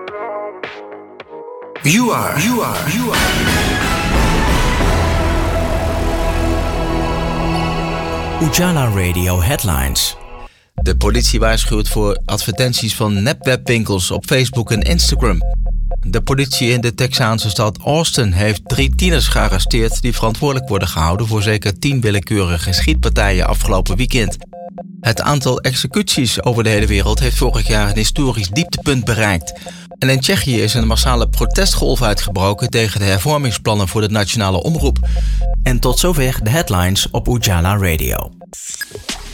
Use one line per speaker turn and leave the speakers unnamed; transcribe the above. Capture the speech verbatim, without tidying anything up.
You are, you are, you are.
Ujala Radio Headlines. De politie waarschuwt voor advertenties van nepwebwinkels op Facebook en Instagram. De politie in de Texaanse stad Austin heeft drie tieners gearresteerd die verantwoordelijk worden gehouden voor zeker tien willekeurige schietpartijen afgelopen weekend. Het aantal executies over de hele wereld heeft vorig jaar een historisch dieptepunt bereikt. En in Tsjechië is een massale protestgolf uitgebroken tegen de hervormingsplannen voor de nationale omroep. En tot zover de headlines op Ujala Radio.